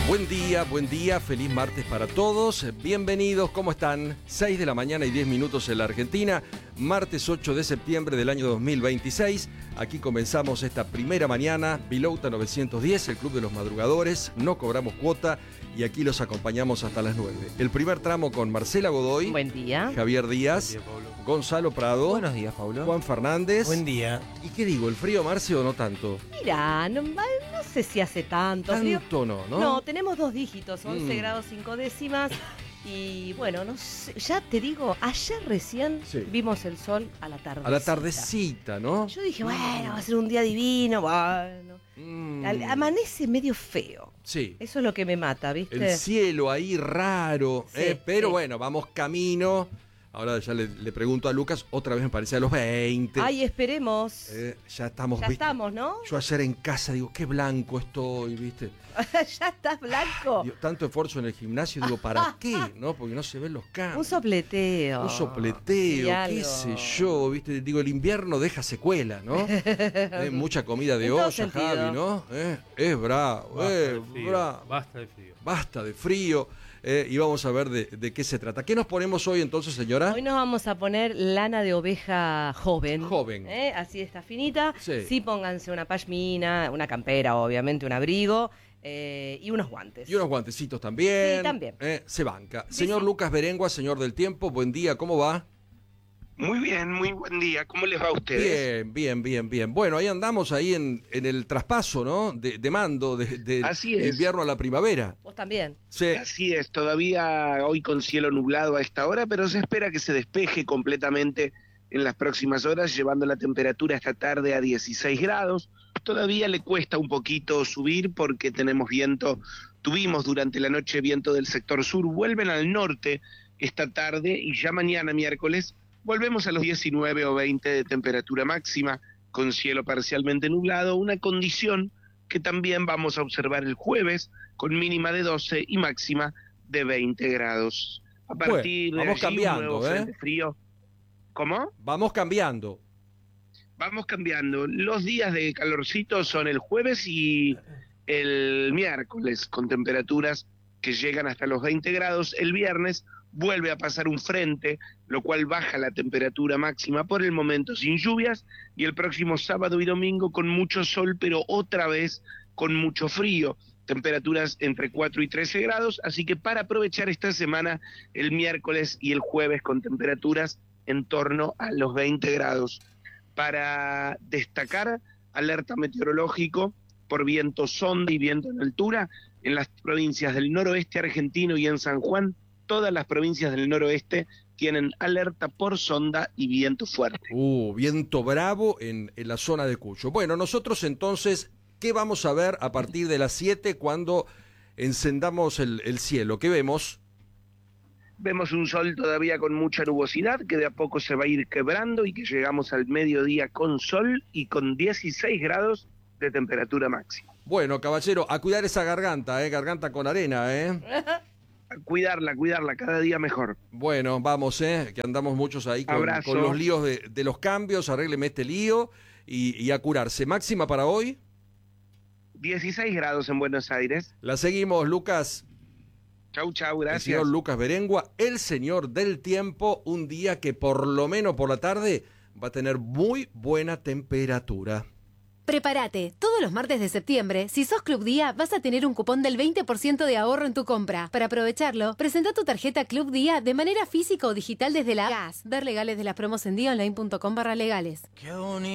Buen día, feliz martes para todos. Bienvenidos, ¿cómo están? 6 de la mañana y 10 minutos en la Argentina, martes 8 de septiembre del año 2026. Aquí comenzamos esta primera mañana, Vilouta 910, el Club de los Madrugadores, no cobramos cuota y aquí los acompañamos hasta las 9. El primer tramo con Marcela Godoy. Buen día. Javier Díaz. Buen día, Pablo. Gonzalo Prado. Buenos días, Pablo. Juan Fernández. Buen día. ¿Y qué digo, el frío, Marce, o no tanto? Mira, no sé si hace tanto frío. Tanto no, ¿no? No, tenemos 2 dígitos, 11 grados 5 décimas. Y bueno, no sé, ya te digo, ayer recién vimos el sol a la tardecita. A la tardecita, ¿no? Yo dije, bueno, va a ser un día divino, bueno. Amanece medio feo. Sí. Eso es lo que me mata, ¿viste? El cielo ahí raro, Sí, pero sí. bueno, vamos camino. Ahora ya le pregunto a Lucas, otra vez me parece a los 20. Ay, esperemos. Ya estamos, Ya ¿viste? estamos, ¿no? Yo ayer en casa digo, qué blanco estoy, ¿viste? Ya estás blanco. Digo, tanto esfuerzo en el gimnasio, digo, ¿para qué? ¿No? Porque no se ven los cambios. Un sopleteo. Un sopleteo, Sí, qué algo. sé yo, ¿viste? Digo, el invierno deja secuela, ¿no? Mucha comida de En todo olla, sentido. Javi, ¿no? Es bravo, Basta de frío. bravo. Basta de frío. Basta de frío. Y vamos a ver de qué se trata. ¿Qué nos ponemos hoy entonces, señora? Hoy nos vamos a poner lana de oveja joven. Joven. Así está finita. Sí. Pónganse una pashmina, una campera, obviamente, un abrigo y unos guantes. Y unos guantecitos también. Sí, también. Se banca. Señor Lucas Berengua, señor del tiempo, buen día, ¿cómo va? Muy bien, muy buen día. ¿Cómo les va a ustedes? Bien. Bueno, ahí andamos ahí en el traspaso, ¿no? De mando, de Así es. invierno a la primavera. Vos también. Sí. Así es, todavía hoy con cielo nublado a esta hora, pero se espera que se despeje completamente en las próximas horas, llevando la temperatura esta tarde a 16 grados. Todavía le cuesta un poquito subir porque tenemos viento, tuvimos durante la noche viento del sector sur, vuelven al norte esta tarde y ya mañana miércoles volvemos a los 19 o 20 de temperatura máxima, con cielo parcialmente nublado, una condición que también vamos a observar el jueves, con mínima de 12 y máxima de 20 grados. A partir Bueno, vamos de allí, un cambiando, nuevo frente frío. ¿Cómo? Vamos cambiando. Vamos cambiando. Los días de calorcito son el jueves y el miércoles, con temperaturas que llegan hasta los 20 grados. El viernes vuelve a pasar un frente, lo cual baja la temperatura máxima por el momento sin lluvias, y el próximo sábado y domingo con mucho sol, pero otra vez con mucho frío, temperaturas entre 4 y 13 grados, así que para aprovechar esta semana, el miércoles y el jueves con temperaturas en torno a los 20 grados. Para destacar, alerta meteorológico por viento sonda y viento en altura en las provincias del noroeste argentino y en San Juan. Todas las provincias del noroeste tienen alerta por sonda y viento fuerte. Viento bravo en la zona de Cuyo. Bueno, nosotros entonces, ¿qué vamos a ver a partir de las 7 cuando encendamos el cielo? ¿Qué vemos? Vemos un sol todavía con mucha nubosidad que de a poco se va a ir quebrando y que llegamos al mediodía con sol y con 16 grados de temperatura máxima. Bueno, caballero, a cuidar esa garganta, garganta con arena, A cuidarla, cada día mejor. Bueno, vamos, que andamos muchos ahí con los líos de los cambios, arrégleme este lío y a curarse. ¿Máxima para hoy? 16 grados en Buenos Aires. La seguimos, Lucas. Chau, El gracias. señor Lucas Berengua, el señor del tiempo, un día que por lo menos por la tarde va a tener muy buena temperatura. Prepárate, todos los martes de septiembre, si sos Club Día, vas a tener un cupón del 20% de ahorro en tu compra. Para aprovecharlo, presenta tu tarjeta Club Día de manera física o digital desde la GAS. Ver legales de las promos en diaonline.com/legales. Qué bonito.